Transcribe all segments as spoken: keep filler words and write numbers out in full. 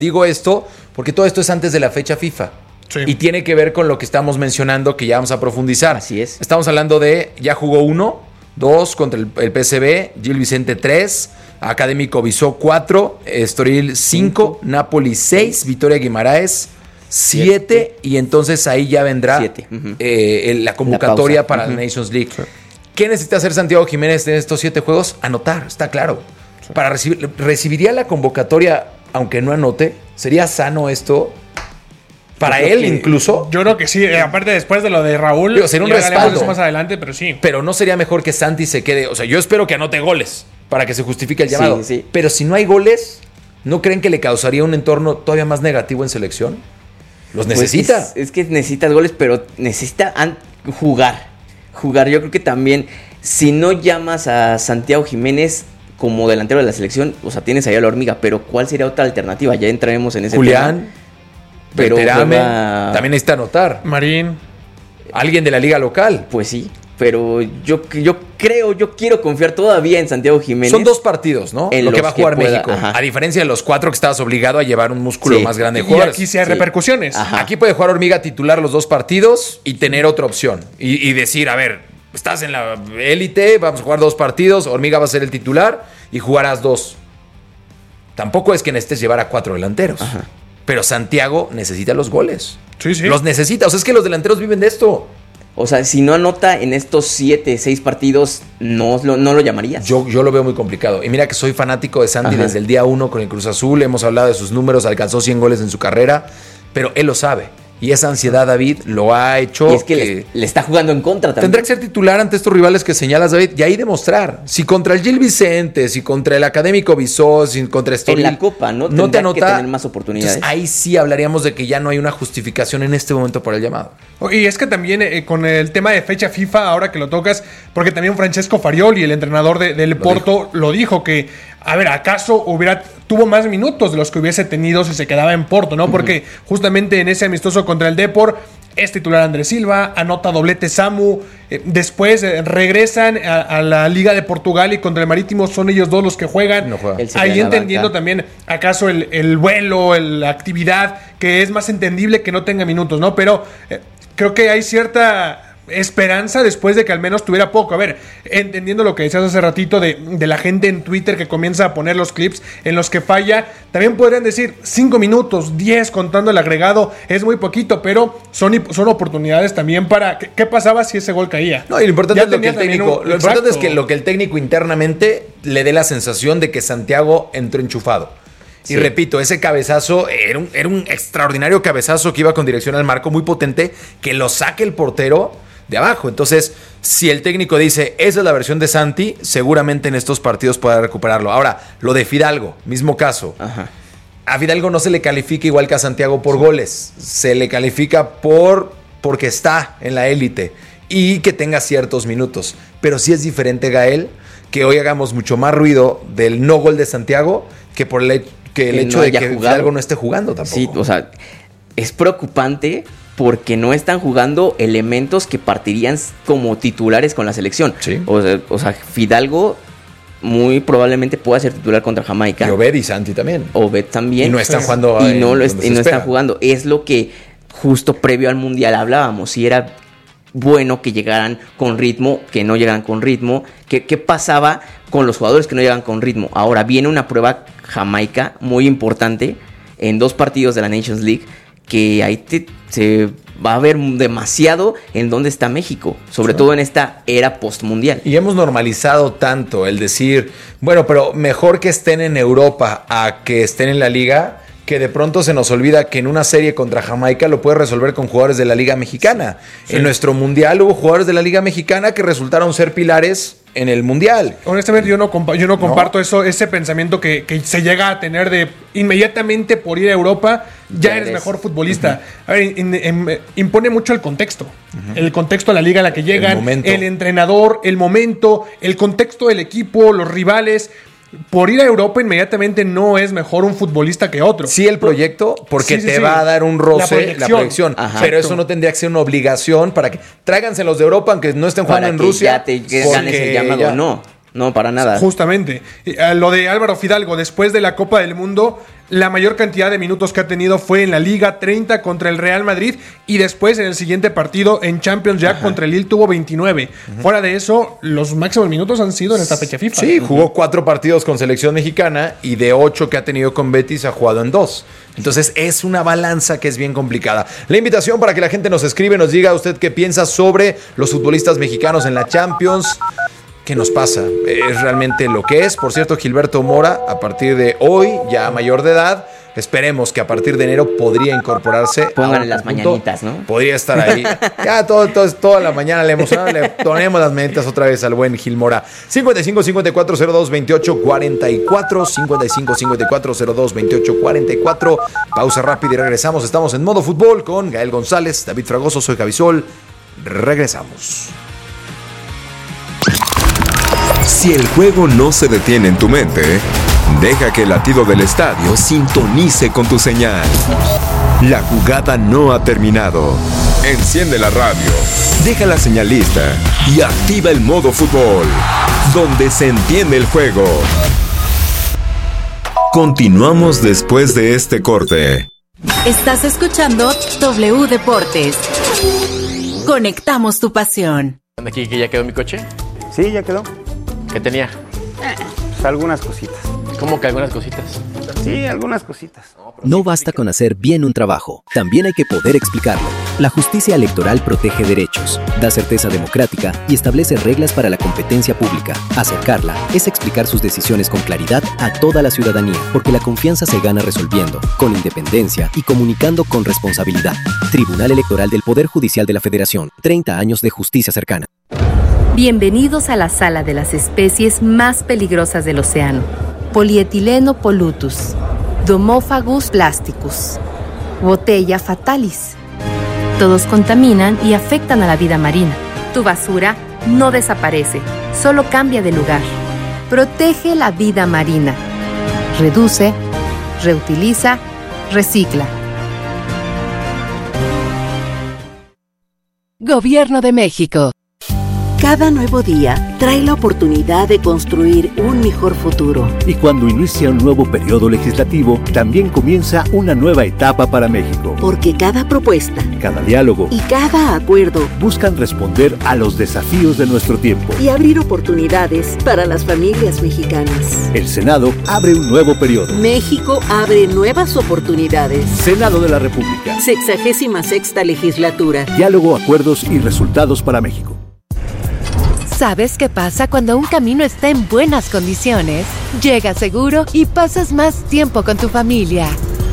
Digo esto porque todo esto es antes de la fecha FIFA. Sí. Y tiene que ver con lo que estamos mencionando, que ya vamos a profundizar. Así es. Estamos hablando de, ya jugó uno, dos contra el, el P S V, Gil Vicente tres, Académico Visó cuatro, Estoril cinco, Napoli seis, Vitoria Guimaraes siete, y entonces ahí ya vendrá uh-huh. eh, la convocatoria la para uh-huh. la Nations League. Sí. ¿Qué necesita hacer Santiago Jiménez en estos siete juegos? Anotar, está claro. Sí. Para recibir, ¿recibiría la convocatoria aunque no anote? ¿Sería sano esto? Para él, incluso. Yo creo que sí. Eh, aparte, después de lo de Raúl. Digo, sería un respaldo. Eso más adelante, pero sí. Pero no sería mejor que Santi se quede. O sea, yo espero que anote goles para que se justifique el llamado. Sí, sí. Pero si no hay goles, ¿no creen que le causaría un entorno todavía más negativo en selección? Los necesita. Pues es, es que necesitas goles, pero necesita an- jugar. Jugar. Yo creo que también, si no llamas a Santiago Jiménez como delantero de la selección, o sea, tienes ahí a la Hormiga, pero ¿cuál sería otra alternativa? Ya entraremos en ese Julián. tema. Pero Berterame, juega... también necesita anotar. Marín. Alguien de la liga local. Pues sí, pero yo, yo creo, yo quiero confiar todavía en Santiago Jiménez. Son dos partidos, ¿no? En lo que va a jugar pueda, México. Ajá. A diferencia de los cuatro que estabas obligado a llevar un músculo sí. más grande de y jugadores. aquí sí hay sí. repercusiones. Ajá. Aquí puede jugar Hormiga titular los dos partidos y tener otra opción. Y, y decir, a ver, estás en la élite, vamos a jugar dos partidos, Hormiga va a ser el titular y jugarás dos. Tampoco es que necesites llevar a cuatro delanteros. Ajá. Pero Santiago necesita los goles. Sí, sí. Los necesita. O sea, es que los delanteros viven de esto. O sea, si no anota en estos siete, seis partidos, no lo, no lo llamarías. Yo, yo lo veo muy complicado. Y mira que soy fanático de Santi Ajá. desde el día uno con el Cruz Azul. Hemos hablado de sus números, alcanzó cien goles en su carrera. Pero él lo sabe. Y esa ansiedad, David, lo ha hecho. Y es que, que le, le está jugando en contra también. Tendrá que ser titular ante estos rivales que señalas, David, y ahí demostrar. Si contra el Gil Vicente, si contra el Académico Visó, si contra Estoril. En la Copa, ¿no? No te anota, que tener más oportunidades. Entonces, ahí sí hablaríamos de que ya no hay una justificación en este momento por el llamado. Y es que también eh, con el tema de fecha FIFA, ahora que lo tocas, porque también Francesco Farioli, el entrenador de, del Porto, lo dijo. lo dijo que, a ver, ¿acaso hubiera tuvo más minutos de los que hubiese tenido si se quedaba en Porto, ¿no? Porque uh-huh. justamente en ese amistoso contra el Depor es titular Andrés Silva, anota doblete Samu, eh, después eh, regresan a, a la Liga de Portugal y contra el Marítimo son ellos dos los que juegan. No juega. Ahí entendiendo también acaso el, el vuelo, el, la actividad, que es más entendible que no tenga minutos, ¿no? Pero eh, creo que hay cierta esperanza después de que al menos tuviera poco. A ver, entendiendo lo que decías hace ratito de, de la gente en Twitter que comienza a poner los clips en los que falla, también podrían decir cinco minutos, diez contando el agregado, es muy poquito, pero son, son oportunidades también para... ¿Qué, qué pasaba si ese gol caía? No, y lo importante, ya es lo, que el técnico, un, lo importante es que lo que el técnico internamente le dé la sensación de que Santiago entró enchufado. Sí. Y repito, ese cabezazo era un, era un extraordinario cabezazo que iba con dirección al marco, muy potente, que lo saque el portero de abajo. Entonces, si el técnico dice, esa es la versión de Santi, seguramente en estos partidos pueda recuperarlo. Ahora, lo de Fidalgo, mismo caso. Ajá. A Fidalgo no se le califica igual que a Santiago por goles. Se le califica por porque está en la élite y que tenga ciertos minutos. Pero sí es diferente, Gael, que hoy hagamos mucho más ruido del no gol de Santiago que por el, que el que hecho no de que jugado. Fidalgo no esté jugando tampoco. Sí, o sea, es preocupante porque no están jugando elementos que partirían como titulares con la selección. Sí. O sea, o sea, Fidalgo muy probablemente pueda ser titular contra Jamaica. Y Obed y Santi también. Obed también. Y no están jugando. Y no, lo est- y no están jugando. Es lo que justo previo al Mundial hablábamos. Si era bueno que llegaran con ritmo, que no llegaran con ritmo. ¿Qué, qué pasaba con los jugadores que no llegan con ritmo? Ahora viene una prueba Jamaica muy importante en dos partidos de la Nations League, que ahí te, se va a ver demasiado en dónde está México, sobre sí. todo en esta era postmundial. Y hemos normalizado tanto el decir, bueno, pero mejor que estén en Europa a que estén en la liga, que de pronto se nos olvida que en una serie contra Jamaica lo puede resolver con jugadores de la Liga Mexicana. Sí. En nuestro Mundial hubo jugadores de la Liga Mexicana que resultaron ser pilares en el Mundial. Honestamente yo no, compa- yo no comparto ¿No? eso, ese pensamiento que, que se llega a tener de inmediatamente por ir a Europa ya, ya eres, eres mejor futbolista. Uh-huh. A ver, in, in, in, impone mucho el contexto. Uh-huh. El contexto de la liga a la que llegan, el, el entrenador, el momento, el contexto del equipo, los rivales. Por ir a Europa inmediatamente no es mejor un futbolista que otro. Sí, el proyecto, porque sí, sí, te sí. va a dar un roce la proyección, la proyección. pero eso no tendría que ser una obligación para que tráiganse los de Europa aunque no estén jugando para en que Rusia. Ya te ganes el llamado, ya. no. No, para nada. Justamente. Eh, lo de Álvaro Fidalgo, después de la Copa del Mundo, la mayor cantidad de minutos que ha tenido fue en la Liga, treinta contra el Real Madrid, y después en el siguiente partido en Champions ya Ajá. contra el Lille tuvo veintinueve. Ajá. Fuera de eso, los máximos minutos han sido en esta fecha FIFA. Sí, jugó cuatro partidos con selección mexicana y de ocho que ha tenido con Betis ha jugado en dos. Entonces es una balanza que es bien complicada. La invitación para que la gente nos escribe, nos diga usted qué piensa sobre los futbolistas mexicanos en la Champions. ¿Qué nos pasa? ¿Es realmente lo que es? Por cierto, Gilberto Mora, a partir de hoy, ya mayor de edad, esperemos que a partir de enero podría incorporarse. Pónganle las mañanitas, ¿no? Podría estar ahí. Ya todo, todo, toda la mañana le emocionamos, le ponemos las mañanitas otra vez al buen Gil Mora. cincuenta y cinco, cincuenta y cuatro, cero dos, veintiocho, cuarenta y cuatro. cincuenta y cinco, cincuenta y cuatro, cero dos, veintiocho, cuarenta y cuatro. Pausa rápida y regresamos. Estamos en Modo Fútbol con Gael González, David Fragoso, soy Javisol. Regresamos. Si el juego no se detiene en tu mente, deja que el latido del estadio sintonice con tu señal. La jugada no ha terminado. Enciende la radio, deja la señal lista y activa el modo fútbol, donde se entiende el juego. Continuamos después de este corte. Estás escuchando W Deportes. Conectamos tu pasión. ¿Aquí que ya quedó mi coche? Sí, ya quedó. ¿Qué tenía? Pues algunas cositas. ¿Cómo que algunas cositas? Sí, algunas cositas. No basta con hacer bien un trabajo, también hay que poder explicarlo. La justicia electoral protege derechos, da certeza democrática y establece reglas para la competencia pública. Acercarla es explicar sus decisiones con claridad a toda la ciudadanía, porque la confianza se gana resolviendo, con independencia y comunicando con responsabilidad. Tribunal Electoral del Poder Judicial de la Federación. treinta años de justicia cercana. Bienvenidos a la sala de las especies más peligrosas del océano. Polietileno polutus, Domophagus plasticus, Botella fatalis. Todos contaminan y afectan a la vida marina. Tu basura no desaparece, solo cambia de lugar. Protege la vida marina. Reduce, reutiliza, recicla. Gobierno de México. Cada nuevo día trae la oportunidad de construir un mejor futuro. Y cuando inicia un nuevo periodo legislativo, también comienza una nueva etapa para México. Porque cada propuesta, cada diálogo y cada acuerdo buscan responder a los desafíos de nuestro tiempo y abrir oportunidades para las familias mexicanas. El Senado abre un nuevo periodo. México abre nuevas oportunidades. Senado de la República. Sexagésima sexta legislatura. Diálogo, acuerdos y resultados para México. ¿Sabes qué pasa cuando un camino está en buenas condiciones? Llegas seguro y pasas más tiempo con tu familia.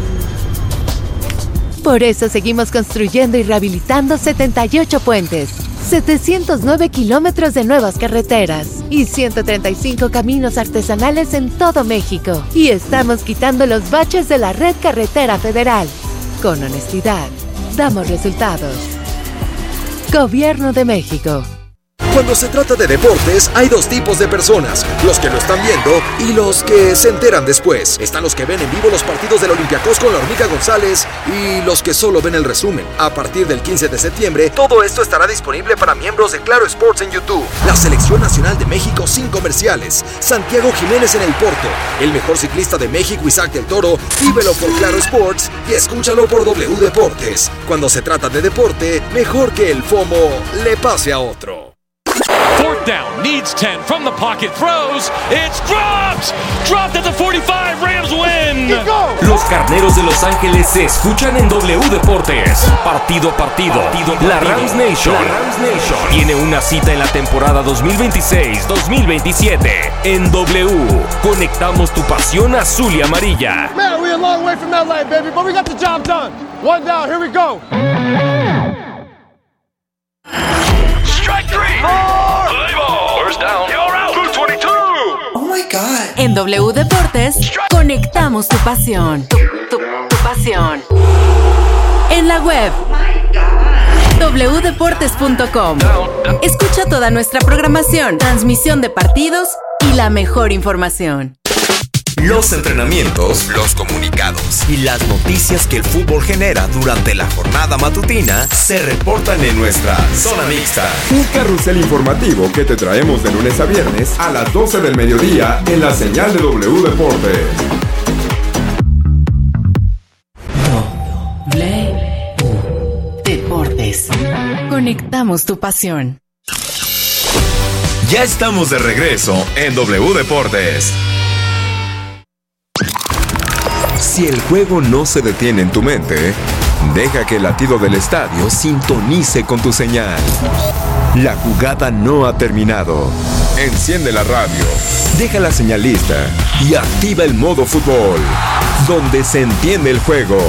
Por eso seguimos construyendo y rehabilitando setenta y ocho puentes, setecientos nueve kilómetros de nuevas carreteras y ciento treinta y cinco caminos artesanales en todo México. Y estamos quitando los baches de la red carretera federal. Con honestidad, damos resultados. Gobierno de México. Cuando se trata de deportes, hay dos tipos de personas, los que lo están viendo y los que se enteran después. Están los que ven en vivo los partidos del Olympiacos con la Hormiga González y los que solo ven el resumen. A partir del quince de septiembre, todo esto estará disponible para miembros de Claro Sports en YouTube. La Selección Nacional de México sin comerciales. Santiago Jiménez en el Porto. El mejor ciclista de México, Isaac del Toro. Vívelo por Claro Sports y escúchalo por W Deportes. Cuando se trata de deporte, mejor que el FOMO le pase a otro. Fourth down, needs ten, from the pocket, throws, it's dropped! Dropped at the forty-five, Rams win! Los Carneros de Los Ángeles se escuchan en W Deportes. Partido a partido, partido, partido. La Rams Nation, la Rams Nation tiene una cita en la temporada dos mil veintiséis dos mil veintisiete. En W, conectamos tu pasión azul y amarilla. Man, we're a long way from L A, baby, but we got the job done. One down, here we go. Strike three! Four! First down. You're out. two twenty-two. Oh my God. En W Deportes, conectamos tu pasión. Tu, tu, tu pasión. En la web. doble u deportes punto com. Escucha toda nuestra programación, transmisión de partidos y la mejor información. Los entrenamientos, los comunicados y las noticias que el fútbol genera durante la jornada matutina se reportan en nuestra Zona Mixta. Un carrusel informativo que te traemos de lunes a viernes a las doce del mediodía en la señal de W Deportes. W Deportes. Conectamos tu pasión. Ya estamos de regreso en W Deportes. Si el juego no se detiene en tu mente, deja que el latido del estadio sintonice con tu señal. La jugada no ha terminado. Enciende la radio, deja la señal lista y activa el modo fútbol, donde se entiende el juego.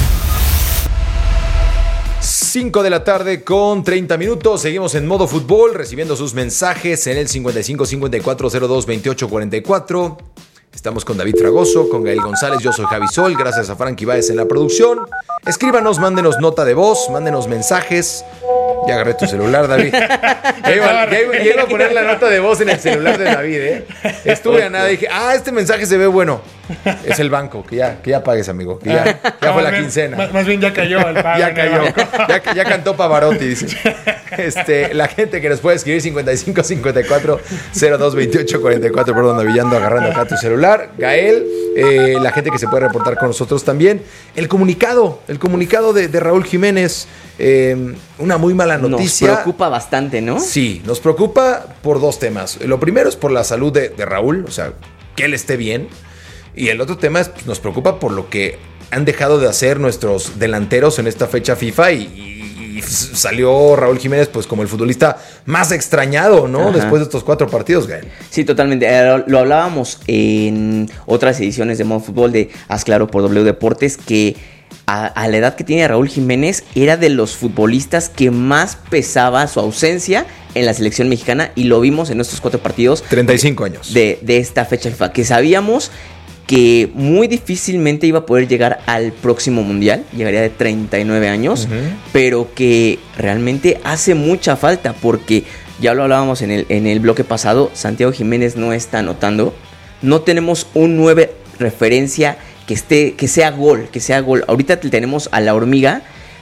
cinco de la tarde con treinta minutos. Seguimos en modo fútbol, recibiendo sus mensajes en el cincuenta y cinco cincuenta y cuatro cero dos veintiocho cuarenta y cuatro. Estamos con David Fragoso, con Gael González, yo soy Javi Sol, gracias a Frankie Báez en la producción. Escríbanos, mándenos nota de voz, mándenos mensajes. Ya agarré tu celular, David. Ya iba, ya iba- ya iba a poner la nota de voz en el celular de David, ¿eh? Estuve a nada y dije, ah, este mensaje se ve bueno. Es el banco, que ya, que ya pagues, amigo, que ya, ya fue la Más- quincena. Más, más bien ya cayó el pago. Ya en el cayó. banco. Ya, ya cantó Pavarotti, dice. Este, la gente que nos puede escribir cincuenta y cinco cincuenta y cuatro cero dos veintiocho cuarenta y cuatro, perdón, navillando, agarrando acá tu celular. Gael, eh, la gente que se puede reportar con nosotros también. El comunicado, el comunicado de, de Raúl Jiménez. eh, una muy mala noticia. Nos preocupa bastante, ¿no? Sí, nos preocupa por dos temas. Lo primero es por la salud de, de Raúl, o sea, que él esté bien. Y el otro tema es, pues, nos preocupa por lo que han dejado de hacer nuestros delanteros en esta fecha FIFA y, y- y salió Raúl Jiménez pues como el futbolista más extrañado, ¿no? Ajá. Después de estos cuatro partidos, Gael. Sí, totalmente. Eh, Lo hablábamos en otras ediciones de Modo Fútbol de Haz Claro por W Deportes, que a, a la edad que tiene Raúl Jiménez era de los futbolistas que más pesaba su ausencia en la selección mexicana, y lo vimos en estos cuatro partidos. treinta y cinco años. De, de esta fecha FIFA, que sabíamos que muy difícilmente iba a poder llegar al próximo mundial, llegaría de treinta y nueve años, pero que realmente hace mucha falta, porque ya lo hablábamos en el, en el bloque pasado, Santiago Jiménez no está anotando, no tenemos un nueve referencia que esté, que sea gol, que sea gol. Ahorita tenemos a la hormiga,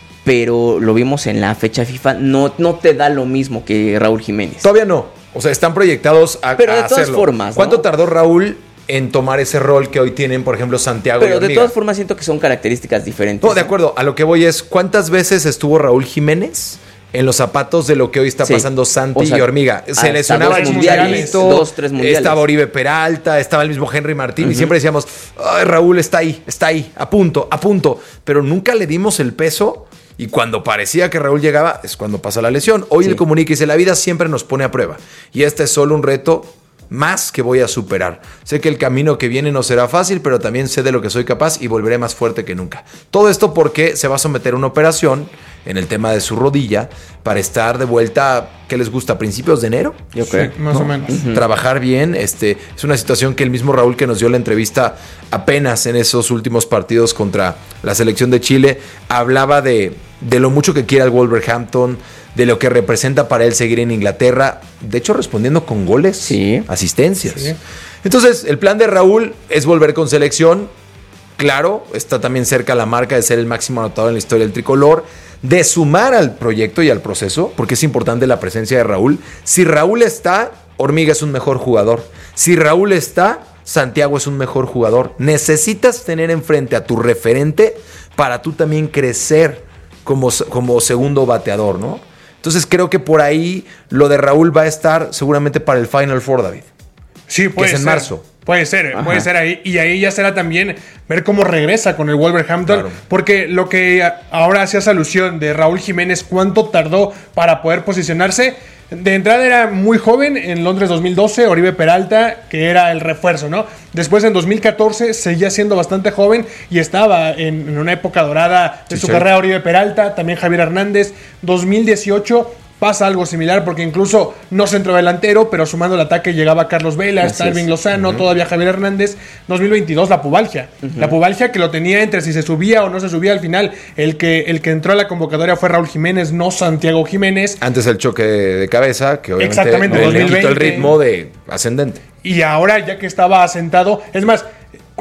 pero lo vimos en la fecha FIFA, no, no te da lo mismo que Raúl Jiménez. Todavía no. O sea, están proyectados a, Pero de a todas hacerlo. formas, ¿no? ¿Cuánto tardó Raúl en tomar ese rol que hoy tienen, por ejemplo, Santiago y Pero de Hormiga? todas formas siento que son características diferentes. No, de acuerdo. A lo que voy es, ¿cuántas veces estuvo Raúl Jiménez en los zapatos de lo que hoy está Sí. pasando Santi O sea, y Hormiga? Se hasta lesionaba dos el mundiales, Mundialito, dos, tres mundiales. estaba Oribe Peralta, estaba el mismo Henry Martín, y Ujú. siempre decíamos, ay, Raúl está ahí, está ahí, a punto, a punto. Pero nunca le dimos el peso, y cuando parecía que Raúl llegaba, es cuando pasa la lesión. Hoy Sí. el comunica y dice, la vida siempre nos pone a prueba, y este es solo un reto más que voy a superar. Sé que el camino que viene no será fácil, pero también sé de lo que soy capaz y volveré más fuerte que nunca. Todo esto porque se va a someter a una operación en el tema de su rodilla para estar de vuelta, ¿qué les gusta? ¿A principios de enero? Yo creo. Sí, más o menos. Ujú. Trabajar bien. Este, es una situación que el mismo Raúl, que nos dio la entrevista apenas en esos últimos partidos contra la selección de Chile, hablaba de, de lo mucho que quiere al Wolverhampton, de lo que representa para él seguir en Inglaterra, de hecho respondiendo con goles, Sí. asistencias. Sí. Entonces, el plan de Raúl es volver con selección. Claro, está también cerca la marca de ser el máximo anotador en la historia del tricolor, de sumar al proyecto y al proceso, porque es importante la presencia de Raúl. Si Raúl está, Hormiga es un mejor jugador. Si Raúl está, Santiago es un mejor jugador. Necesitas tener enfrente a tu referente para tú también crecer como, como segundo bateador, ¿no? Entonces creo que por ahí lo de Raúl va a estar seguramente para el Final Four, David. Sí, puede que es en ser. marzo. Puede ser, Ajá. puede ser ahí. Y ahí ya será también ver cómo regresa con el Wolverhampton. Claro. Porque lo que a- ahora hacías alusión de Raúl Jiménez, cuánto tardó para poder posicionarse. De entrada era muy joven, en Londres dos mil doce, Oribe Peralta, que era el refuerzo, ¿no? Después en dos mil catorce seguía siendo bastante joven y estaba en, en una época dorada de Sí, su sí. carrera Oribe Peralta, también Javier Hernández. dos mil dieciocho pasa algo similar porque incluso no centrodelantero, pero sumando el ataque llegaba Carlos Vela, Así está Irving es. Lozano, Ujú. todavía Javier Hernández. dos mil veintidós la pubalgia. La pubalgia que lo tenía entre si se subía o no se subía al final. El que, el que entró a la convocatoria fue Raúl Jiménez, no Santiago Jiménez. Antes el choque de cabeza, que obviamente Exactamente, le- le dos mil veinte. quitó el ritmo de ascendente. Y ahora ya que estaba asentado, es más,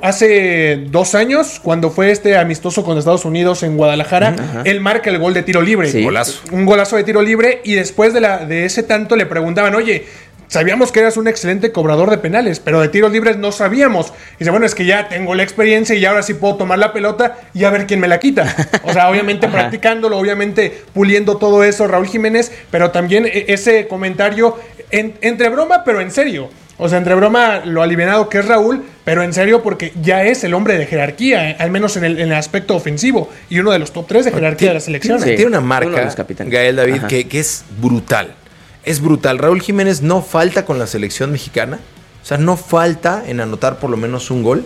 hace dos años, cuando fue este amistoso con Estados Unidos en Guadalajara, uh-huh. él marca el gol de tiro libre. Sí. Golazo. Un golazo de tiro libre, y después de, la, de ese tanto le preguntaban, oye, sabíamos que eras un excelente cobrador de penales, pero de tiros libres no sabíamos. Y dice, bueno, es que ya tengo la experiencia y ahora sí puedo tomar la pelota y a ver quién me la quita. O sea, obviamente practicándolo, obviamente puliendo todo eso Raúl Jiménez, pero también ese comentario en, entre broma, pero en serio. O sea, entre broma lo alivianado que es Raúl, pero en serio porque ya es el hombre de jerarquía, eh, al menos en el, en el aspecto ofensivo, y uno de los top tres de jerarquía de la selección. Sí. Tiene una marca, Gael David, que, que es brutal. Es brutal. Raúl Jiménez no falta con la selección mexicana. O sea, no falta en anotar por lo menos un gol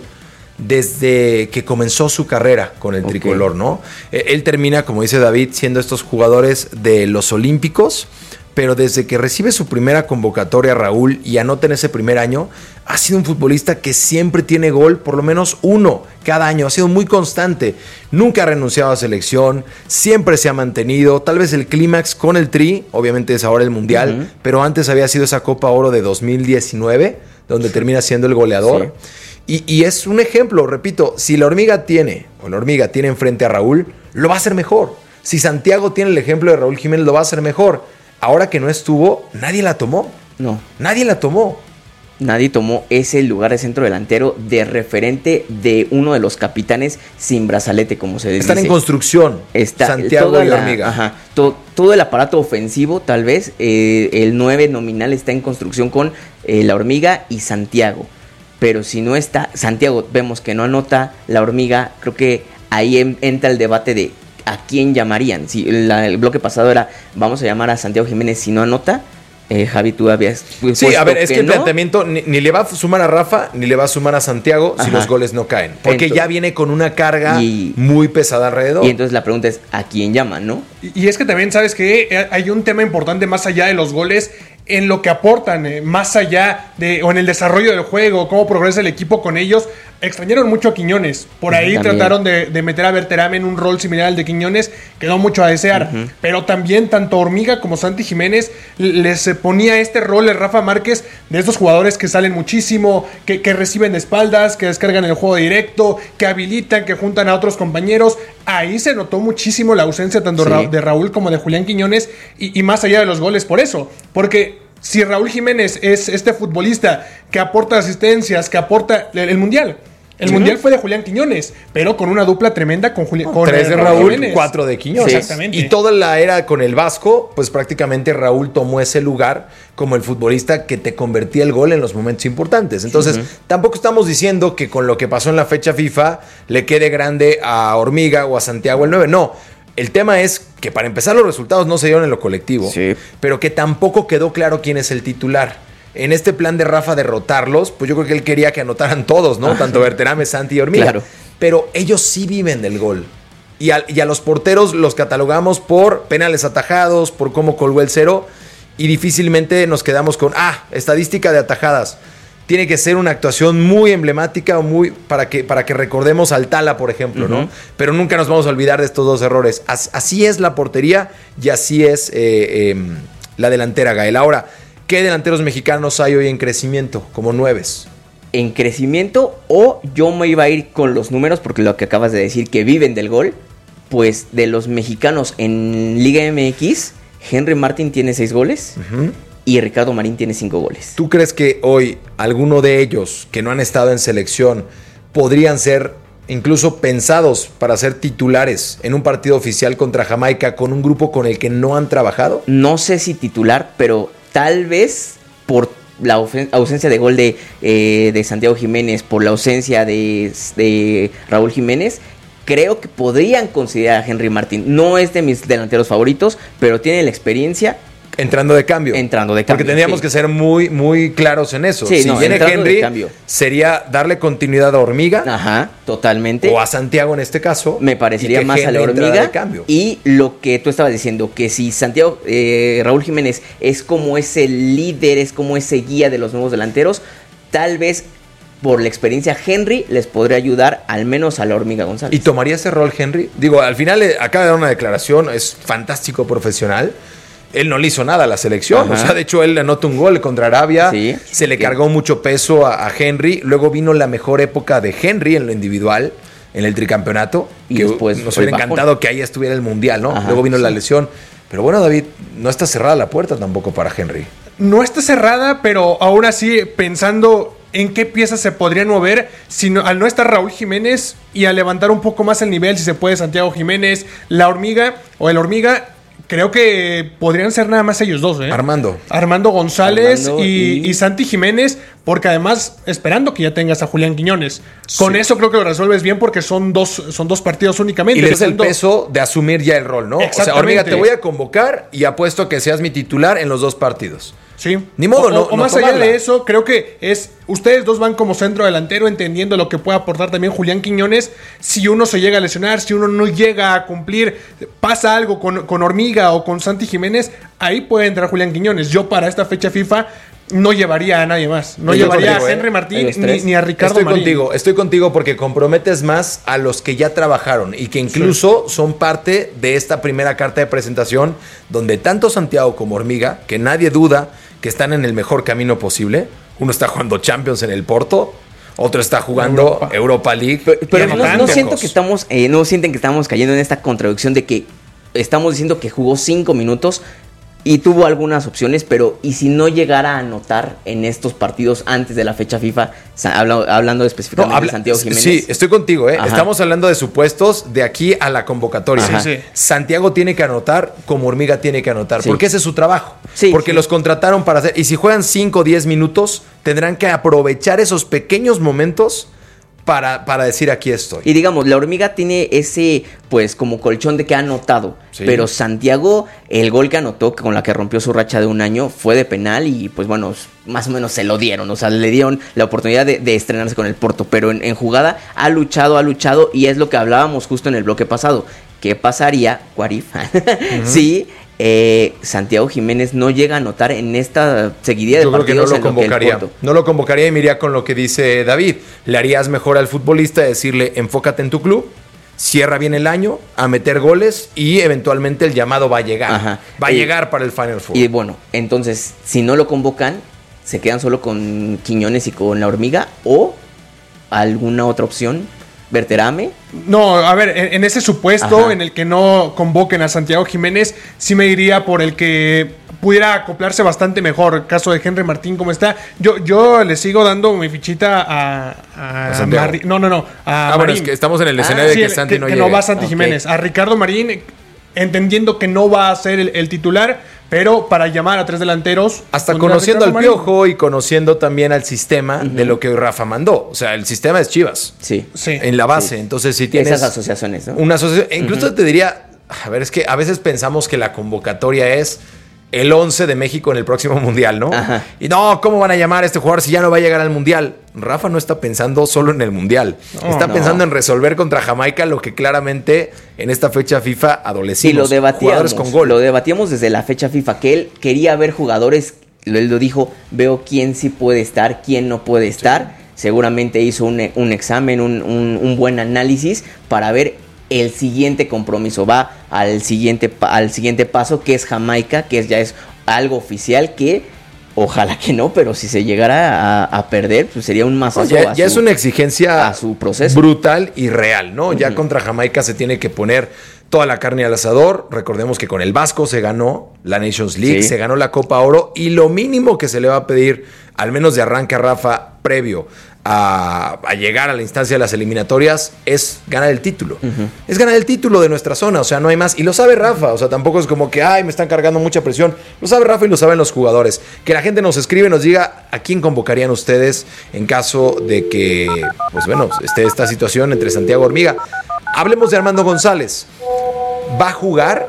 desde que comenzó su carrera con el okay. tricolor, ¿no? Él termina, como dice David, siendo estos jugadores de los Olímpicos, pero desde que recibe su primera convocatoria, Raúl, y anota en ese primer año, ha sido un futbolista que siempre tiene gol, por lo menos uno cada año. Ha sido muy constante. Nunca ha renunciado a selección, siempre se ha mantenido. Tal vez el clímax con el Tri, obviamente es ahora el Mundial, uh-huh. pero antes había sido esa Copa Oro de dos mil diecinueve, donde termina siendo el goleador. Sí. Y, y es un ejemplo, repito, si la hormiga tiene, o la hormiga tiene enfrente a Raúl, lo va a hacer mejor. Si Santiago tiene el ejemplo de Raúl Jiménez, lo va a hacer mejor. Ahora que no estuvo, nadie la tomó. No. Nadie la tomó. Nadie tomó ese lugar de centro delantero de referente de uno de los capitanes sin brazalete, como se dice. Están en construcción. Está Santiago y la, Hormiga. Ajá, to, todo el aparato ofensivo, tal vez. Eh, el nueve nominal está en construcción con eh, la Hormiga y Santiago. Pero si no está Santiago, vemos que no anota la Hormiga. Creo que ahí en, entra el debate de ¿a quién llamarían? Si la, el bloque pasado era, vamos a llamar a Santiago Jiménez si no anota. Eh, Javi, tú habías... Sí, a ver, es que, que el no. planteamiento ni, ni le va a sumar a Rafa, ni le va a sumar a Santiago Ajá. si los goles no caen. Porque entonces, ya viene con una carga y, muy pesada alrededor. Y entonces la pregunta es, ¿a quién llaman, no? Y, y es que también, ¿sabes qué? Hay un tema importante más allá de los goles, en lo que aportan, eh, más allá de, o en el desarrollo del juego, cómo progresa el equipo con ellos. Extrañaron mucho a Quiñones. Por ahí también trataron de, de meter a Berterame en un rol similar al de Quiñones. Quedó mucho a desear. Uh-huh. Pero también tanto Hormiga como Santi Jiménez les ponía este rol de Rafa Márquez, de estos jugadores que salen muchísimo, que, que reciben de espaldas, que descargan el juego directo, que habilitan, que juntan a otros compañeros. Ahí se notó muchísimo la ausencia tanto sí. Ra- de Raúl como de Julián Quiñones. Y, y más allá de los goles por eso. Porque si Raúl Jiménez es este futbolista que aporta asistencias, que aporta el, el Mundial. El sí. Mundial fue de Julián Quiñones, pero con una dupla tremenda con Julián. Oh, tres de Raúl, Jiménez. Cuatro de Quiñones. Sí. Exactamente. Y toda la era con el Vasco, pues prácticamente Raúl tomó ese lugar como el futbolista que te convertía el gol en los momentos importantes. Entonces, uh-huh. tampoco estamos diciendo que con lo que pasó en la fecha FIFA le quede grande a Hormiga o a Santiago el nueve. No. El tema es que para empezar los resultados no se dieron en lo colectivo, sí. pero que tampoco quedó claro quién es el titular. En este plan de Rafa derrotarlos, pues yo creo que él quería que anotaran todos, ¿no? Ajá. Tanto Berterame, Santi y Hormiga. Claro. Pero ellos sí viven del gol. Y a, y a los porteros los catalogamos por penales atajados, por cómo colgó el cero, y difícilmente nos quedamos con, ah, estadística de atajadas. Tiene que ser una actuación muy emblemática o muy para que, para que recordemos al Tala, por ejemplo, uh-huh. ¿no? Pero nunca nos vamos a olvidar de estos dos errores. As, así es la portería y así es eh, eh, la delantera, Gael. Ahora, ¿qué delanteros mexicanos hay hoy en crecimiento como nueves? En crecimiento, o yo me iba a ir con los números, porque lo que acabas de decir, que viven del gol, pues de los mexicanos en Liga M X, Henry Martin tiene seis goles. Uh-huh. Y Ricardo Marín tiene cinco goles. ¿Tú crees que hoy alguno de ellos que no han estado en selección podrían ser incluso pensados para ser titulares en un partido oficial contra Jamaica con un grupo con el que no han trabajado? No sé si titular, pero tal vez por la ausencia de gol de, eh, de Santiago Jiménez, por la ausencia de, de Raúl Jiménez, creo que podrían considerar a Henry Martin. No es de mis delanteros favoritos, pero tiene la experiencia. Entrando de cambio. Entrando de cambio. Porque tendríamos sí. que ser muy, muy claros en eso. Sí, si no, viene Henry, sería darle continuidad a Hormiga. Ajá, totalmente. O a Santiago en este caso. Me parecería más Henry a la Hormiga. Y lo que tú estabas diciendo, que si Santiago, eh, Raúl Jiménez es como ese líder, es como ese guía de los nuevos delanteros, tal vez por la experiencia Henry les podría ayudar al menos a la Hormiga González. ¿Y tomaría ese rol Henry? Digo, al final acaba de dar una declaración, es fantástico profesional. él no le hizo nada a la selección. Ajá. O sea, de hecho, él anotó un gol contra Arabia. Sí, se le cargó mucho peso a, a Henry. Luego vino la mejor época de Henry en lo individual, en el tricampeonato. Y que después nos hubiera encantado que ahí estuviera el Mundial, ¿no? Ajá, Luego vino sí. la lesión. Pero bueno, David, no está cerrada la puerta tampoco para Henry. No está cerrada, pero aún así, pensando en qué piezas se podrían mover, sino al no estar Raúl Jiménez y a levantar un poco más el nivel, si se puede, Santiago Jiménez, la hormiga o el hormiga, creo que podrían ser nada más ellos dos, ¿eh? Armando. Armando González Armando y, y... y Santi Jiménez, porque además, esperando que ya tengas a Julián Quiñones. Sí. Con eso creo que lo resuelves bien porque son dos, son dos partidos únicamente. Y le das el peso de asumir ya el rol, ¿no? O sea, hormiga, te voy a convocar y apuesto a que seas mi titular en los dos partidos. Sí. Ni modo, o, no. O, o más no allá de eso, creo que es. Ustedes dos van como centro delantero, entendiendo lo que puede aportar también Julián Quiñones. Si uno se llega a lesionar, si uno no llega a cumplir, pasa algo con, con Hormiga o con Santi Jiménez, ahí puede entrar Julián Quiñones. Yo para esta fecha FIFA no llevaría a nadie más. No estoy llevaría contigo, a Henry ¿eh? Martín ni, ni a Ricardo Estoy Marín. contigo, estoy contigo porque comprometes más a los que ya trabajaron y que incluso sí. son parte de esta primera carta de presentación donde tanto Santiago como Hormiga, que nadie duda que están en el mejor camino posible. Uno está jugando Champions en el Porto, otro está jugando Europa, Europa League. Pero, pero no, no siento que estamos, eh, no sienten que estamos cayendo en esta contradicción de que estamos diciendo que jugó cinco minutos y tuvo algunas opciones, pero ¿y si no llegara a anotar en estos partidos antes de la fecha FIFA? Habla, hablando específicamente no, habla, de Santiago Jiménez. Sí, estoy contigo, ¿eh? Ajá. Estamos hablando de supuestos de aquí a la convocatoria. Sí, sí. Santiago tiene que anotar como Hormiga tiene que anotar, sí. porque ese es su trabajo. Sí, porque sí. los contrataron para hacer... Y si juegan cinco o diez minutos, tendrán que aprovechar esos pequeños momentos Para, para decir aquí estoy. Y digamos, la Hormiga tiene ese, pues, como colchón de que ha anotado. Sí. Pero Santiago, el gol que anotó, con la que rompió su racha de un año, fue de penal y, pues, bueno, más o menos se lo dieron. O sea, le dieron la oportunidad de, de estrenarse con el Porto. Pero en, en jugada ha luchado, ha luchado y es lo que hablábamos justo en el bloque pasado. ¿Qué pasaría, Guarif, uh-huh. si eh, Santiago Jiménez no llega a anotar en esta seguidilla de Yo partidos? Yo creo que no lo convocaría. No lo convocaría y me iría con lo que dice David. Le harías mejor al futbolista decirle, enfócate en tu club, cierra bien el año, a meter goles y eventualmente el llamado va a llegar. Ajá. Va a y, llegar para el Final Four. Y bueno, entonces, si no lo convocan, ¿se quedan solo con Quiñones y con la Hormiga o alguna otra opción? ¿Berterame? No, a ver, en, en ese supuesto Ajá. en el que no convoquen a Santiago Jiménez, sí me iría por el que pudiera acoplarse bastante mejor. El caso de Henry Martín, como está. Yo, yo le sigo dando mi fichita a, a, ¿A Marri- No, no, no. A ah, Marín. Bueno, es que estamos en el escenario ah, de sí, que Santi que, no que llegue. no va Santi okay. Jiménez. A Ricardo Marín, entendiendo que no va a ser el, el titular, pero para llamar a tres delanteros. Hasta conociendo al Piojo y conociendo también al sistema uh-huh. de lo que Rafa mandó. O sea, el sistema es Chivas. Sí. sí. En la base. Sí. Entonces, si tienes. Esas asociaciones, ¿no? Una asociación. Incluso uh-huh. te diría. A ver, es que a veces pensamos que la convocatoria es el once de México en el próximo mundial, ¿no? Ajá. Y no, ¿cómo van a llamar a este jugador si ya no va a llegar al mundial? Rafa no está pensando solo en el mundial. No, está no. pensando en resolver contra Jamaica lo que claramente en esta fecha FIFA adolecimos. Y lo debatíamos, jugadores con gol. Lo debatíamos desde la fecha FIFA, que él quería ver jugadores, él lo dijo, veo quién sí puede estar, quién no puede estar. Sí. Seguramente hizo un, un examen, un, un, un buen análisis para ver el siguiente compromiso. Va al siguiente, al siguiente paso, que es Jamaica, que es, ya es algo oficial que ojalá que no, pero si se llegara a, a perder, pues sería un masazo. Ya, ya su, es una exigencia a su proceso brutal y real, ¿no? Uh-huh. Ya contra Jamaica se tiene que poner toda la carne al asador. Recordemos que con el Vasco se ganó la Nations League, sí. se ganó la Copa Oro y lo mínimo que se le va a pedir, al menos de arranque a Rafa, previo a, a llegar a la instancia de las eliminatorias, es ganar el título. Uh-huh. Es ganar el título de nuestra zona, o sea, no hay más. Y lo sabe Rafa, o sea, tampoco es como que, ay, me están cargando mucha presión. Lo sabe Rafa y lo saben los jugadores. Que la gente nos escribe y nos diga a quién convocarían ustedes en caso de que, pues bueno, esté esta situación entre Santiago y Hormiga. Hablemos de Armando González. ¿Va a jugar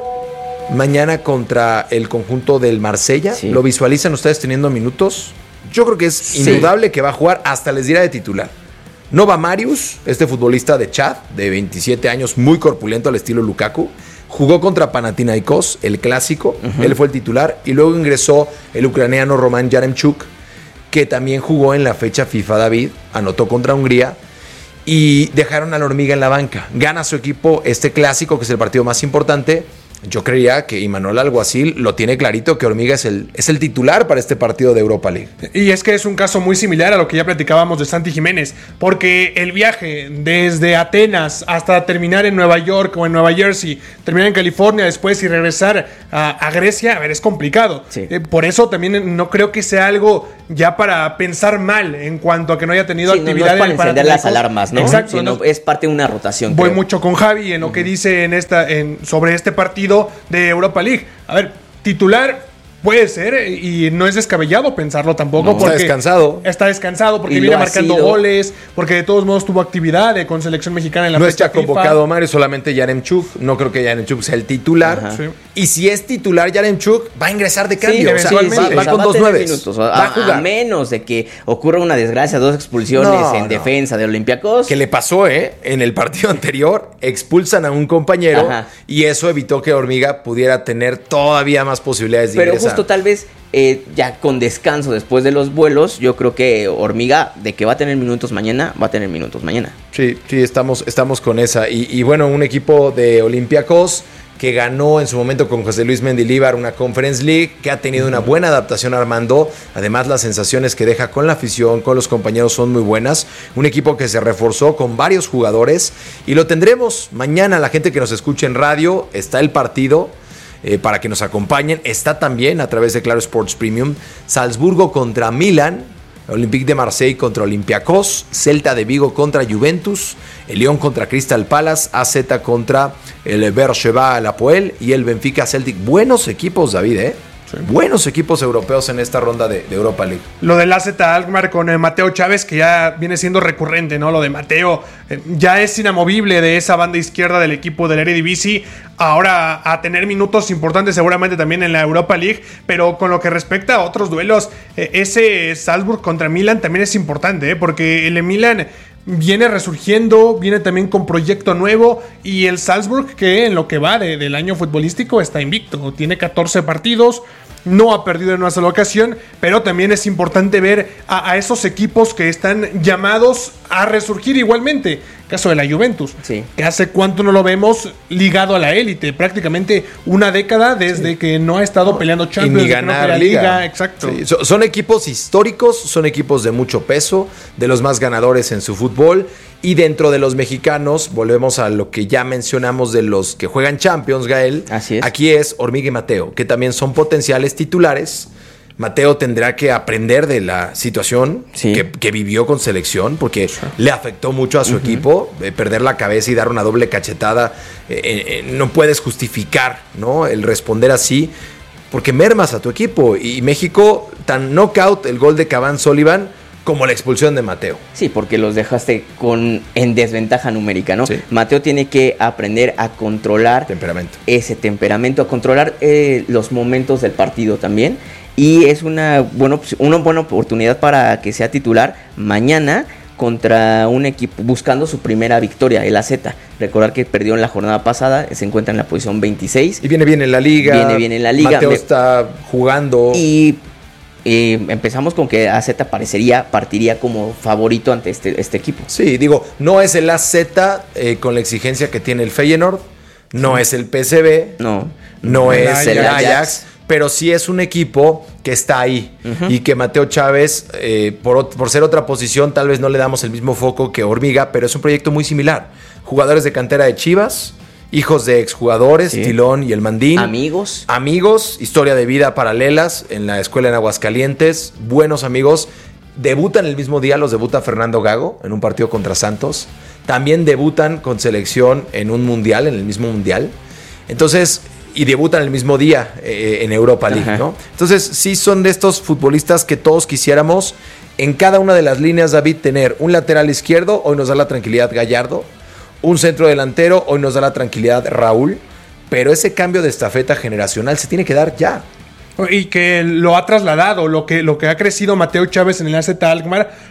mañana contra el conjunto del Marsella? Sí. ¿Lo visualizan ustedes teniendo minutos? Yo creo que es sí. indudable que va a jugar, hasta les dirá de titular. No va Marius, este futbolista de Chad, de veintisiete años, muy corpulento al estilo Lukaku. Jugó contra Panathinaikos, el clásico, uh-huh. él fue el titular. Y luego ingresó el ucraniano Roman Yaremchuk, que también jugó en la fecha FIFA, David, anotó contra Hungría. Y dejaron a la Hormiga en la banca. Gana su equipo este clásico, que es el partido más importante. Yo creía que Imanol Alguacil lo tiene clarito, que Hormiga es el, es el titular para este partido de Europa League. Y es que es un caso muy similar a lo que ya platicábamos de Santi Jiménez, porque el viaje desde Atenas hasta terminar en Nueva York o en Nueva Jersey, terminar en California después y regresar a, a Grecia, a ver, es complicado. Sí. Eh, por eso también no creo que sea algo ya para pensar mal en cuanto a que no haya tenido Sí, actividad no, no es para en el encender las Panathinaikos. alarmas, ¿no? Exacto. Sino no, es parte de una rotación. Voy creo. mucho con Javi en lo que dice en esta, en, sobre este partido de Europa League. A ver, titular puede ser y no es descabellado pensarlo tampoco. No, porque está descansado. Está descansado porque Y viene lo ha marcando sido. goles, porque de todos modos tuvo actividad eh, con selección mexicana en la No fecha está FIFA. convocado Mario, solamente Yaremchuk. No creo que Yaremchuk sea el titular. Ajá. Sí. Y si es titular Yaremchuk, va a ingresar de Sí, cambio. o sea, sí, va, sí, va o sea, con va a dos tener nueves. minutos, Va a, a jugar. a menos de que ocurra una desgracia, dos expulsiones No, en no. defensa de Olympiacos. Que le pasó, ¿eh? En el partido anterior, expulsan a un compañero Ajá. y eso evitó que Hormiga pudiera tener todavía más posibilidades de Pero ingresar. justo tal vez eh, ya con descanso después de los vuelos, yo creo que Hormiga, de que va a tener minutos mañana, va a tener minutos mañana. Sí, sí, estamos, estamos con esa. Y, y bueno, un equipo de Olympiacos que ganó en su momento con José Luis Mendilibar una Conference League, que ha tenido una buena adaptación Armando. Además, las sensaciones que deja con la afición, con los compañeros son muy buenas. Un equipo que se reforzó con varios jugadores y lo tendremos mañana. La gente que nos escucha en radio, está el partido eh, para que nos acompañen. Está también a través de Claro Sports Premium Salzburgo contra Milan, Olympique de Marseille contra Olympiacos, Celta de Vigo contra Juventus, el Lyon contra Crystal Palace, A Z contra el Beersheba Hapoel y el Benfica Celtic. Buenos equipos, David, ¿eh? Sí. Buenos equipos europeos en esta ronda de, de Europa League. Lo del A Z Alkmaar con eh, Mateo Chávez, que ya viene siendo recurrente, ¿no? Lo de Mateo eh, ya es inamovible de esa banda izquierda del equipo del Eredivisie. Ahora a tener minutos importantes seguramente también en la Europa League, pero con lo que respecta a otros duelos, eh, ese Salzburg contra Milan también es importante, ¿eh? Porque el Milan viene resurgiendo, viene también con proyecto nuevo, y el Salzburg, que en lo que va de, del año futbolístico está invicto, tiene catorce partidos, no ha perdido en una sola ocasión, pero también es importante ver a, a esos equipos que están llamados a resurgir igualmente. Caso de la Juventus, sí. que hace cuánto no lo vemos ligado a la élite, prácticamente una década desde sí. que no ha estado no, peleando Champions, y ni ganar la liga. liga, exacto. Sí. So, son equipos históricos, son equipos de mucho peso, de los más ganadores en su fútbol, y dentro de los mexicanos, volvemos a lo que ya mencionamos de los que juegan Champions, Gael. Así es. Aquí es Hormiga y Mateo, que también son potenciales titulares. Mateo tendrá que aprender de la situación sí. que, que vivió con selección, porque sí. le afectó mucho a su uh-huh. equipo. Eh, perder la cabeza y dar una doble cachetada, eh, eh, no puedes justificar, ¿no?, el responder así, porque mermas a tu equipo. Y México, tan knockout el gol de Cavani Sullivan como la expulsión de Mateo. Sí, porque los dejaste con en desventaja numérica, ¿no? Sí. Mateo tiene que aprender a controlar temperamento. ese temperamento, a controlar eh, los momentos del partido también. Y es una, bueno, una buena oportunidad para que sea titular mañana contra un equipo buscando su primera victoria, el A Z. Recordar que perdió en la jornada pasada, se encuentra en la posición veintiséis. Y viene bien en la liga. Viene bien en la liga. Mateo Me... está jugando. Y eh, empezamos con que A Z parecería, partiría como favorito ante este, este equipo. Sí, digo, no es el A Z eh, con la exigencia que tiene el Feyenoord, no sí. es el P S V, no, no el es el Ajax. Ajax. Pero sí es un equipo que está ahí uh-huh. y que Mateo Chávez, eh, por, por ser otra posición, tal vez no le damos el mismo foco que Hormiga, pero es un proyecto muy similar. Jugadores de cantera de Chivas, hijos de exjugadores, sí. Tilón y el Mandín. Amigos. Amigos, historia de vida paralelas en la escuela en Aguascalientes, buenos amigos. Debutan el mismo día, los debuta Fernando Gago en un partido contra Santos. También debutan con selección en un mundial, en el mismo mundial. Entonces... y debutan el mismo día eh, en Europa League, Ajá. ¿no? Entonces, sí son de estos futbolistas que todos quisiéramos en cada una de las líneas, David, tener un lateral izquierdo, hoy nos da la tranquilidad Gallardo, un centro delantero, hoy nos da la tranquilidad Raúl, pero ese cambio de estafeta generacional se tiene que dar ya. Y que lo ha trasladado, lo que, lo que ha crecido Mateo Chávez en el A Z Alkmaar,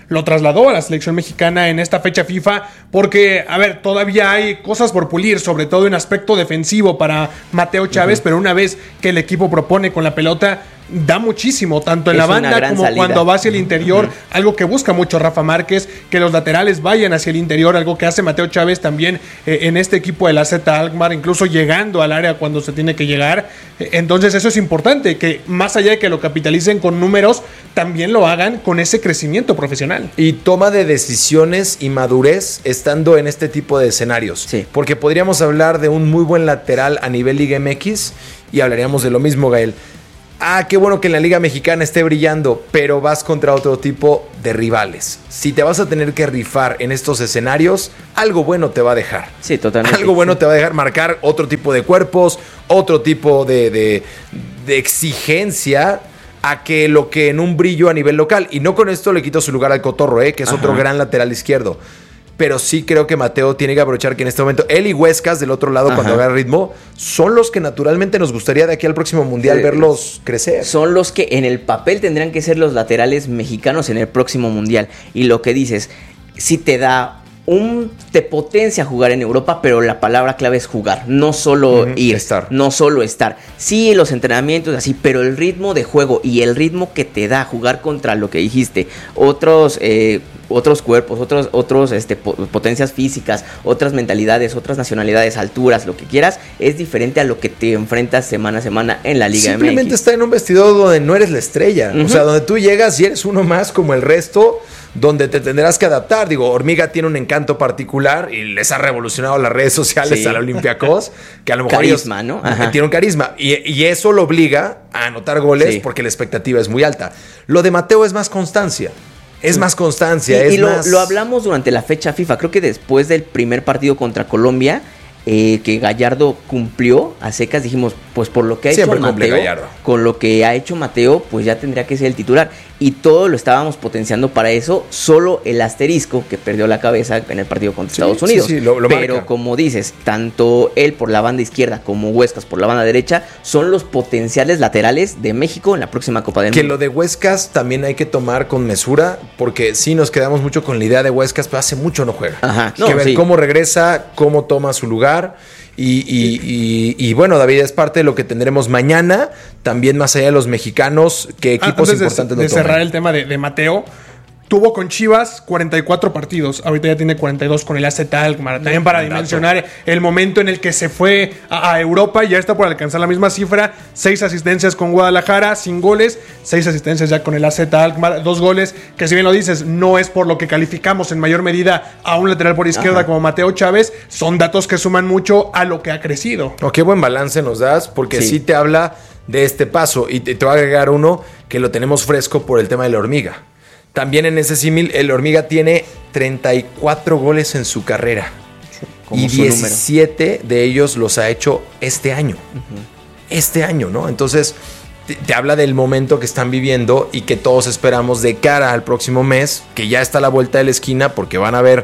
lo trasladó a la selección mexicana en esta fecha FIFA, porque, a ver, todavía hay cosas por pulir, sobre todo en aspecto defensivo para Mateo Chávez, uh-huh. pero una vez que el equipo propone con la pelota, da muchísimo, tanto en es la banda como salida. Cuando va hacia el interior, uh-huh. algo que busca mucho Rafa Márquez, que los laterales vayan hacia el interior, algo que hace Mateo Chávez también eh, en este equipo de la Z Alkmaar, incluso llegando al área cuando se tiene que llegar. Eh, entonces eso es importante, que más allá de que lo capitalicen con números, también lo hagan con ese crecimiento profesional. Y toma de decisiones y madurez estando en este tipo de escenarios. Sí. Porque podríamos hablar de un muy buen lateral a nivel Liga M X y hablaríamos de lo mismo, Gael. Ah, qué bueno que en la Liga Mexicana esté brillando, pero vas contra otro tipo de rivales. Si te vas a tener que rifar en estos escenarios, algo bueno te va a dejar. Sí, totalmente. Algo bueno sí. te va a dejar marcar otro tipo de cuerpos, otro tipo de, de, de exigencia a que lo que en un brillo a nivel local. Y no con esto le quito su lugar al Cotorro, ¿eh? que es Ajá. otro gran lateral izquierdo. Pero sí creo que Mateo tiene que aprovechar que en este momento él y Huescas del otro lado, Ajá. cuando agarra ritmo, son los que naturalmente nos gustaría de aquí al próximo mundial sí, verlos crecer. Son los que en el papel tendrían que ser los laterales mexicanos en el próximo mundial. Y lo que dices, sí te da un... te potencia jugar en Europa, pero la palabra clave es jugar, no solo uh-huh, ir, estar. no solo estar. Sí, los entrenamientos así, pero el ritmo de juego y el ritmo que te da jugar contra lo que dijiste, otros... Eh, otros cuerpos, otros, otros este, potencias físicas, otras mentalidades, otras nacionalidades, alturas, lo que quieras, es diferente a lo que te enfrentas semana a semana en la Liga M X. Simplemente está en un vestidor donde no eres la estrella, uh-huh. o sea, donde tú llegas y eres uno más como el resto, donde te tendrás que adaptar. Digo, Hormiga tiene un encanto particular y les ha revolucionado las redes sociales sí. al Olympiacos, que a lo mejor carisma, ellos, ¿no? Ajá. tiene un carisma y, y eso lo obliga a anotar goles sí. porque la expectativa es muy alta. Lo de Mateo es más constancia. Es más constancia, y, es y lo, más... lo hablamos durante la fecha FIFA. Creo que después del primer partido contra Colombia, eh, que Gallardo cumplió a secas, dijimos, pues por lo que ha Siempre hecho Mateo, Gallardo. con lo que ha hecho Mateo, pues ya tendría que ser el titular. Y todo lo estábamos potenciando para eso, solo el asterisco que perdió la cabeza en el partido contra sí, Estados Unidos. Sí, sí, lo, lo Pero marca. Como dices, tanto él por la banda izquierda como Huescas por la banda derecha son los potenciales laterales de México en la próxima Copa del que Mundo. Lo de Huescas también hay que tomar con mesura, porque sí nos quedamos mucho con la idea de Huescas, pero hace mucho no juega. Ajá, hay no, que ver sí. cómo regresa, cómo toma su lugar. Y, y, y, y bueno, David, es parte de lo que tendremos mañana. También más allá de los mexicanos, ¿qué equipos Antes importantes de, no de cerrar el tema de, de Mateo, tuvo con Chivas cuarenta y cuatro partidos. Ahorita ya tiene cuarenta y dos con el A Z Alkmaar. También para dimensionar el momento en el que se fue a, a Europa. Ya está por alcanzar la misma cifra. Seis asistencias con Guadalajara, sin goles. Seis asistencias ya con el A Z Alkmaar. Dos goles, que si bien lo dices, no es por lo que calificamos en mayor medida a un lateral por izquierda Ajá. como Mateo Chávez. Son datos que suman mucho a lo que ha crecido. Oh, qué buen balance nos das, porque sí, sí te habla de este paso. Y te, te voy a agregar uno que lo tenemos fresco por el tema de la Hormiga. También en ese símil, el Hormiga tiene treinta y cuatro goles en su carrera. Como y diecisiete número. De ellos los ha hecho este año. Uh-huh. Este año, ¿no? Entonces, te, te habla del momento que están viviendo y que todos esperamos de cara al próximo mes, que ya está a la vuelta de la esquina, porque van a ver...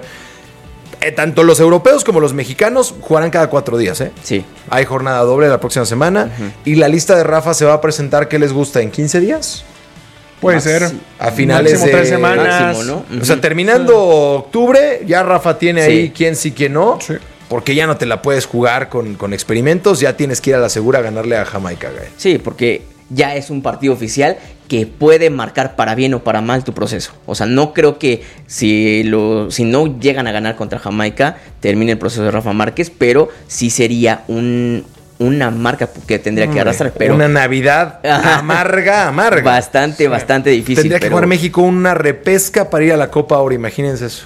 Eh, tanto los europeos como los mexicanos jugarán cada cuatro días, ¿eh? Sí. Hay jornada doble la próxima semana. Uh-huh. Y la lista de Rafa se va a presentar, ¿qué les gusta? ¿En quince días? Puede Max, ser. A finales máximo de... tres semanas. Máximo, ¿no? Uh-huh. O sea, terminando sí. octubre, ya Rafa tiene sí. ahí quién sí, quién no. Sí. Porque ya no te la puedes jugar con, con experimentos. Ya tienes que ir a la segura a ganarle a Jamaica, Gael. Sí, porque ya es un partido oficial que puede marcar para bien o para mal tu proceso. O sea, no creo que si, lo, si no llegan a ganar contra Jamaica, termine el proceso de Rafa Márquez, pero sí sería un... una marca que tendría que arrastrar, pero... Una Navidad Ajá. amarga, amarga. Bastante, sí. bastante difícil. Tendría pero... que jugar México una repesca para ir a la Copa ahora, imagínense eso.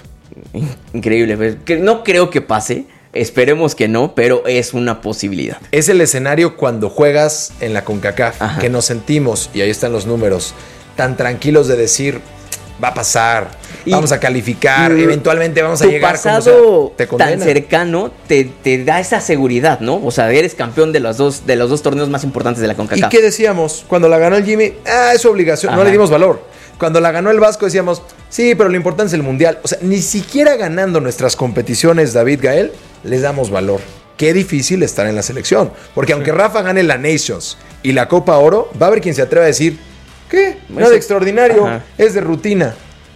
Increíble. No creo que pase, esperemos que no, pero es una posibilidad. Es el escenario cuando juegas en la CONCACAF, Ajá. que nos sentimos, y ahí están los números, tan tranquilos de decir... va a pasar, y vamos a calificar, eventualmente vamos a llegar. Tu pasado como sea, te tan cercano te, te da esa seguridad, ¿no? O sea, eres campeón de los dos de los dos torneos más importantes de la CONCACAF. ¿Y qué decíamos? Cuando la ganó el Jimmy, ah, es su obligación, Ajá. no le dimos valor. Cuando la ganó el Vasco decíamos, sí, pero lo importante es el Mundial. O sea, ni siquiera ganando nuestras competiciones, David, Gael, les damos valor. Qué difícil estar en la selección. Porque aunque Rafa gane la Nations y la Copa Oro, va a haber quien se atreva a decir... ¿Qué? Nada de extraordinario, Ajá. es de rutina.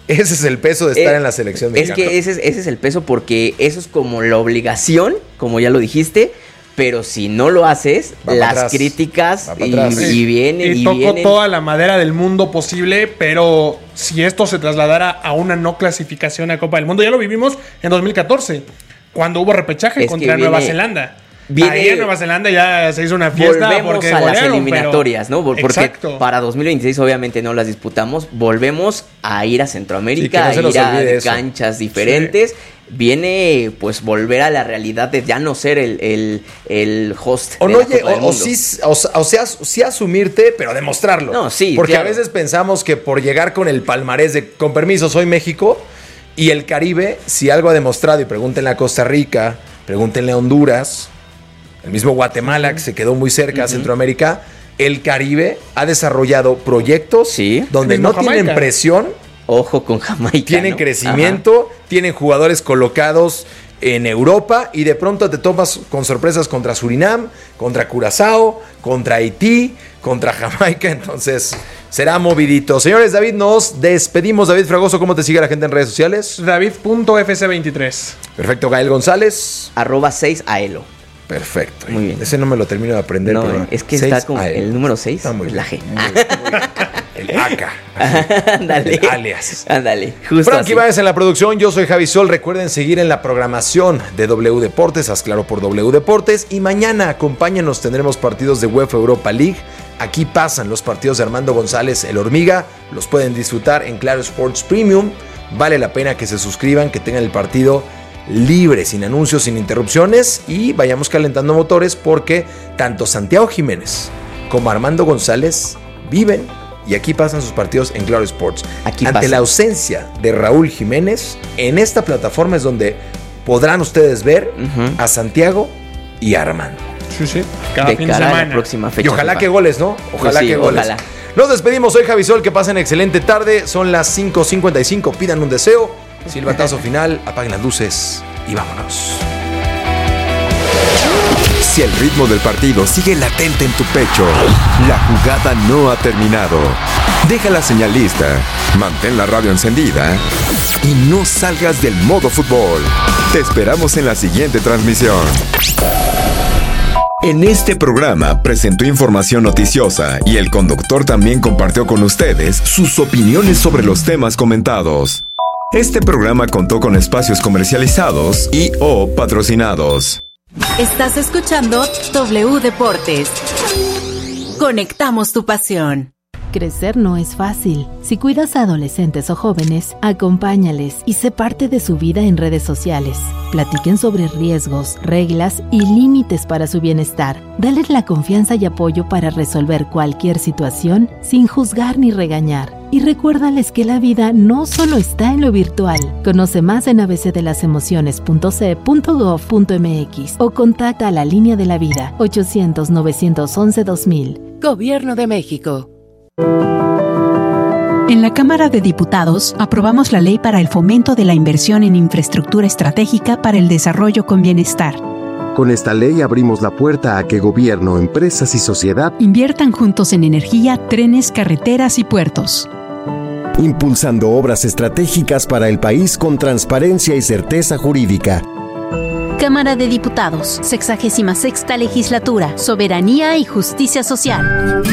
Ese es el peso de estar Eh, en la selección Es mexicana. que ese es, ese es el peso porque eso es como la obligación, como ya lo dijiste, pero si no lo haces, Va pa' las atrás. críticas Va pa' y, atrás. y vienen Y y tocó vienen. toda la madera del mundo posible, pero si esto se trasladara a una no clasificación a Copa del Mundo, ya lo vivimos en dos mil catorce, cuando hubo repechaje Es que contra viene- Nueva Zelanda. viene- Ahí en Nueva Zelanda ya se hizo una fiesta Volvemos porque a las golearon, eliminatorias, pero- ¿no? Porque Exacto. para dos mil veintiséis obviamente no las disputamos. Volvemos a ir a Sí, que Centroamérica, no se a nos ir a olvide eso. canchas diferentes. Viene pues volver a la realidad de ya no ser el, el, el host O de no, la Copa lle- del o, o Mundo. sí, o, o sea, sí asumirte, pero demostrarlo. No, sí, Porque claro. a veces pensamos que por llegar con el palmarés de con permiso, soy México, y el Caribe, si algo ha demostrado, y pregúntenle a Costa Rica, pregúntenle a Honduras, el mismo Guatemala, que se quedó muy cerca a Centroamérica, el Caribe ha desarrollado proyectos donde El mismo no tienen Jamaica. presión. Ojo con Jamaica. Tienen ¿no? crecimiento, tienen jugadores colocados en Europa y de pronto te tomas con sorpresas contra Surinam, contra Curazao, contra Haití, contra Jamaica. Entonces será movidito. Señores, David, nos despedimos. David Fragoso, ¿cómo te sigue la gente en redes sociales? David punto F C veintitrés. Perfecto. Gael González. Arroba seis Aelo. Perfecto. Muy bien. Ese no me lo termino de aprender. No, pero es que seis está con A L. el número seis. Está muy la bien. G. El A K. Ándale. El alias. Ándale. Justo Frankie así. Báez en la producción, yo soy Javi Sol. Recuerden seguir en la programación de W Deportes, haz claro por W Deportes. Y mañana acompáñanos, tendremos partidos de UEFA Europa League. Aquí pasan los partidos de Armando González, el Hormiga. Los pueden disfrutar en Claro Sports Premium. Vale la pena que se suscriban, que tengan el partido libre, sin anuncios, sin interrupciones. Y vayamos calentando motores porque tanto Santiago Jiménez como Armando González viven y aquí pasan sus partidos en Claro Sports. Aquí Ante pasan. la ausencia de Raúl Jiménez, en esta plataforma es donde podrán ustedes ver a Santiago y a Armando. Sí, sí. Cada De fin de cara a la semana. próxima fecha. Y ojalá FIFA. que goles, ¿no? Ojalá Pues sí, que goles. ojalá. Nos despedimos, soy Javi Sol, que pasen excelente tarde. Son las cinco cincuenta y cinco, pidan un deseo. Silbatazo final, apaguen las luces y vámonos. Si el ritmo del partido sigue latente en tu pecho, la jugada no ha terminado. Deja la señal lista, mantén la radio encendida y no salgas del modo fútbol. Te esperamos en la siguiente transmisión. En este programa presentó información noticiosa y el conductor también compartió con ustedes sus opiniones sobre los temas comentados. Este programa contó con espacios comercializados y o patrocinados. Estás escuchando W Deportes. Conectamos tu pasión. Crecer no es fácil. Si cuidas a adolescentes o jóvenes, acompáñales y sé parte de su vida en redes sociales. Platiquen sobre riesgos, reglas y límites para su bienestar. Dales la confianza y apoyo para resolver cualquier situación sin juzgar ni regañar. Y recuérdales que la vida no solo está en lo virtual. Conoce más en a b c de las emociones punto c e punto gov punto m x o contacta a la línea de la vida ochocientos, novecientos once, dos mil. Gobierno de México. En la Cámara de Diputados aprobamos la ley para el fomento de la inversión en infraestructura estratégica para el desarrollo con bienestar. Con esta ley abrimos la puerta a que gobierno, empresas y sociedad inviertan juntos en energía, trenes, carreteras y puertos. impulsando obras estratégicas para el país con transparencia y certeza jurídica. Cámara de Diputados, sexagésima sexta legislatura, soberanía y justicia social.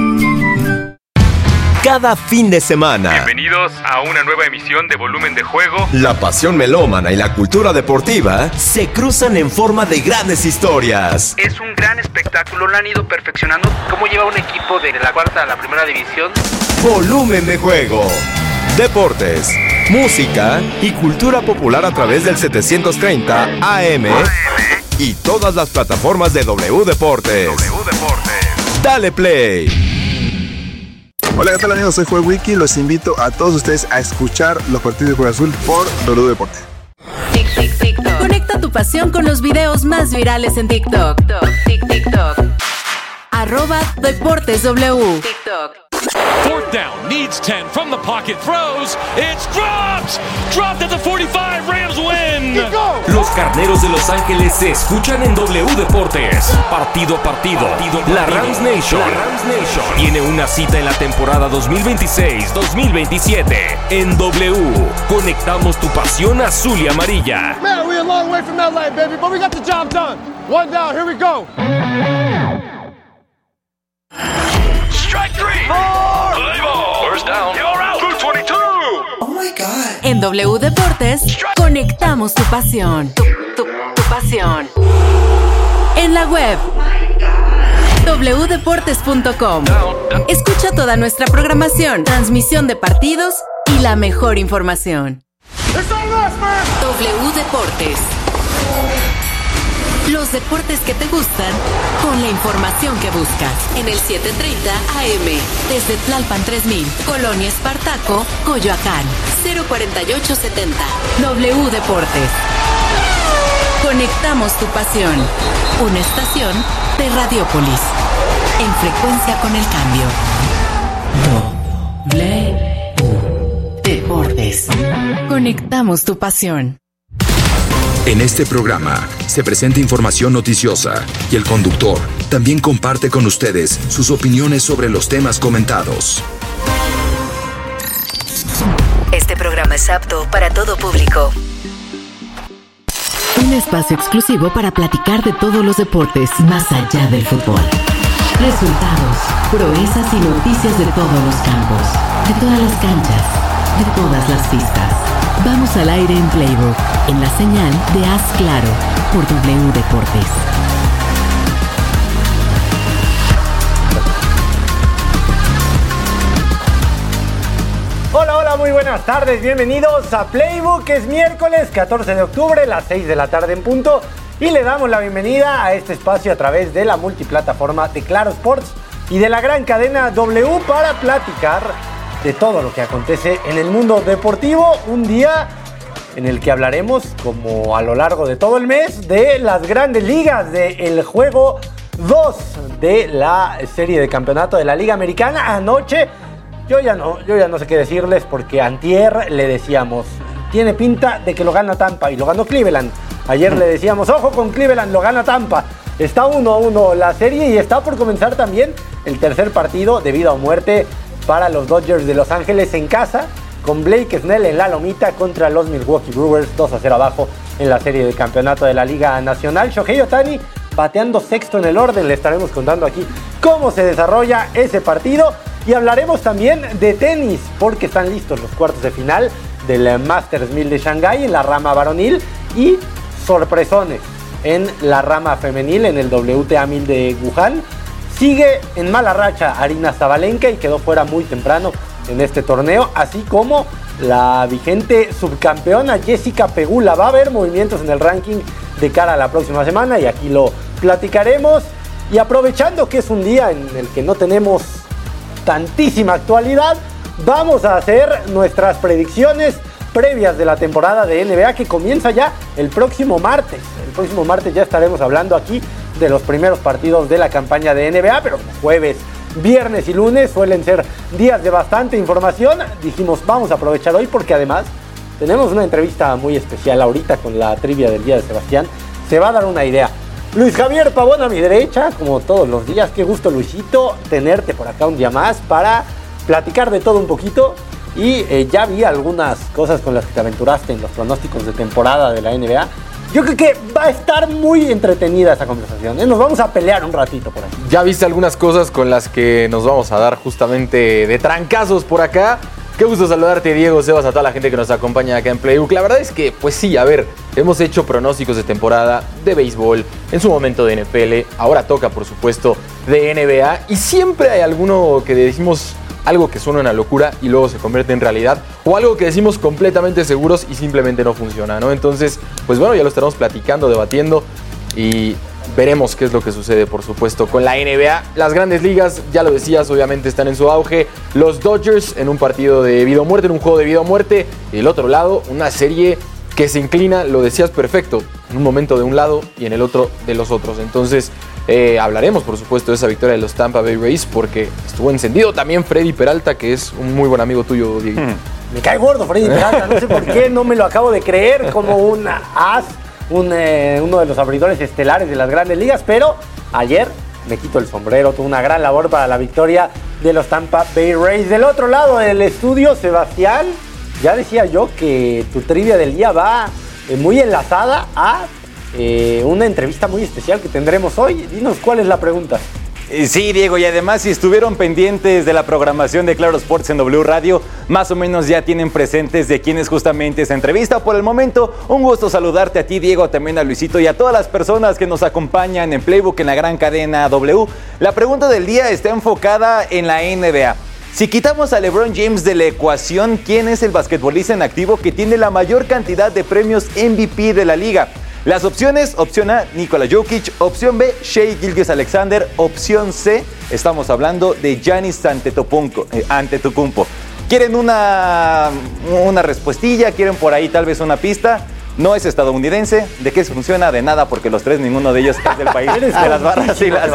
Cada fin de semana, Bienvenidos a una nueva emisión de Volumen de Juego. la pasión melómana y la cultura deportiva se cruzan en forma de grandes historias. Es un gran espectáculo, lo han ido perfeccionando. ¿Cómo lleva un equipo de la cuarta a la primera división? Volumen de Juego. Deportes, música y cultura popular a través del setecientos treinta A M y todas las plataformas de W Deportes. W Deportes. Dale play. Hola, ¿qué tal amigos? Soy Joel Wiki. Los invito a todos ustedes a escuchar los partidos de Cruz Azul por W Deportes. Tic, tic, TikTok. Conecta tu pasión con los videos más virales en TikTok. Tic, TikTok. Arroba Deportes W. TikTok. Fourth down, needs ten from the pocket, throws, it's dropped! Dropped at the forty-five, Rams win! Los Carneros de Los Ángeles se escuchan en W Deportes. Partido a partido. La Rams Nation tiene una cita en la temporada dos mil veintiséis dos mil veintisiete. En W, conectamos tu pasión azul y amarilla. Man, we're a long way from L A, baby, but we got the job done. One down, here we go. Strike three. Four. Play ball. First down. You're out. two twenty-two. Oh my God. En W Deportes, conectamos tu pasión. Tu, tu, tu pasión. En la web. doble u deportes punto com. Escucha toda nuestra programación, transmisión de partidos y la mejor información. W Deportes. Los deportes que te gustan con la información que buscas. En el siete treinta A M. Desde Tlalpan tres mil. Colonia Espartaco, Coyoacán. cero cuarenta y ocho setenta. W Deportes. Conectamos tu pasión. Una estación de Radiópolis. En frecuencia con el cambio. W U Deportes. Conectamos tu pasión. En este programa se presenta información noticiosa y el conductor también comparte con ustedes sus opiniones sobre los temas comentados. Este programa es apto para todo público. Un espacio exclusivo para platicar de todos los deportes más allá del fútbol. Resultados, proezas y noticias de todos los campos, de todas las canchas, de todas las pistas. Vamos al aire en Playbook, en la señal de Haz Claro, por W Deportes. Hola, hola, muy buenas tardes, bienvenidos a Playbook. Es miércoles catorce de octubre, las seis de la tarde en punto, y le damos la bienvenida a este espacio a través de la multiplataforma de Claro Sports y de la gran cadena W para platicar de todo lo que acontece en el mundo deportivo. Un día en el que hablaremos, como a lo largo de todo el mes, de las grandes ligas, del juego dos de la serie de campeonato de la Liga Americana. Anoche, yo ya no, yo ya no sé qué decirles, porque antier le decíamos, tiene pinta de que lo gana Tampa, y lo ganó Cleveland. Ayer le decíamos, ojo con Cleveland, lo gana Tampa. Está uno a uno la serie y está por comenzar también el tercer partido de vida o muerte para los Dodgers de Los Ángeles en casa, con Blake Snell en la lomita contra los Milwaukee Brewers, dos a cero abajo en la serie de campeonato de la Liga Nacional. Shohei Ohtani bateando sexto en el orden. Le estaremos contando aquí cómo se desarrolla ese partido, y hablaremos también de tenis, porque están listos los cuartos de final del Masters mil de Shanghái en la rama varonil, y sorpresones en la rama femenil en el W T A mil de Wuhan. Sigue en mala racha Aryna Sabalenka y quedó fuera muy temprano en este torneo, así como la vigente subcampeona Jessica Pegula. Va a haber movimientos en el ranking de cara a la próxima semana y aquí lo platicaremos. Y aprovechando que es un día en el que no tenemos tantísima actualidad, vamos a hacer nuestras predicciones previas de la temporada de N B A, que comienza ya el próximo martes. El próximo martes ya estaremos hablando aquí de los primeros partidos de la campaña de N B A, pero jueves, viernes y lunes suelen ser días de bastante información. Dijimos, vamos a aprovechar hoy porque además tenemos una entrevista muy especial ahorita con la trivia del día de Sebastián. Se va a dar una idea. Luis Javier Pavón a mi derecha, como todos los días. Qué gusto, Luisito, tenerte por acá un día más para platicar de todo un poquito. Y eh, ya vi algunas cosas con las que te aventuraste en los pronósticos de temporada de la N B A. Yo creo que va a estar muy entretenida esa conversación, ¿eh? Nos vamos a pelear un ratito por aquí. Ya viste algunas cosas con las que nos vamos a dar justamente de trancazos por acá. Qué gusto saludarte, Diego, Sebas, a toda la gente que nos acompaña acá en Playbook. La verdad es que, pues sí, a ver, hemos hecho pronósticos de temporada de béisbol, en su momento de N F L, ahora toca, por supuesto, de N B A. Y siempre hay alguno que decimos algo que suena una locura y luego se convierte en realidad, o algo que decimos completamente seguros y simplemente no funciona, ¿no? Entonces, pues bueno, ya lo estaremos platicando, debatiendo y veremos qué es lo que sucede, por supuesto, con la N B A. Las grandes ligas, ya lo decías, obviamente están en su auge. Los Dodgers en un partido de vida o muerte, en un juego de vida o muerte. Y del otro lado, una serie que se inclina, lo decías perfecto, en un momento de un lado y en el otro de los otros. Entonces, eh, hablaremos, por supuesto, de esa victoria de los Tampa Bay Rays, porque estuvo encendido también Freddy Peralta, que es un muy buen amigo tuyo, Diego. Me cae gordo Freddy Peralta, no sé por qué, no me lo acabo de creer como un as, un, eh, uno de los abridores estelares de las grandes ligas, pero ayer me quito el sombrero, tuvo una gran labor para la victoria de los Tampa Bay Rays. Del otro lado del estudio, Sebastián, ya decía yo que tu trivia del día va eh, muy enlazada a eh, una entrevista muy especial que tendremos hoy. Dinos cuál es la pregunta. Sí, Diego, y además si estuvieron pendientes de la programación de Claro Sports en W Radio, más o menos ya tienen presentes de quién es justamente esa entrevista. Por el momento, un gusto saludarte a ti, Diego, también a Luisito y a todas las personas que nos acompañan en Playbook en la gran cadena W. La pregunta del día está enfocada en la N B A. Si quitamos a LeBron James de la ecuación, ¿quién es el basquetbolista en activo que tiene la mayor cantidad de premios M V P de la liga? Las opciones, opción A, Nikola Jokic, opción B, Shai Gilgeous-Alexander, opción C, estamos hablando de Giannis Antetokounmpo. Eh, Antetokounmpo. ¿Quieren una, una respuestilla? ¿Quieren por ahí tal vez una pista? No es estadounidense. ¿De qué funciona? De nada, porque los tres, ninguno de ellos es del país de las barras y las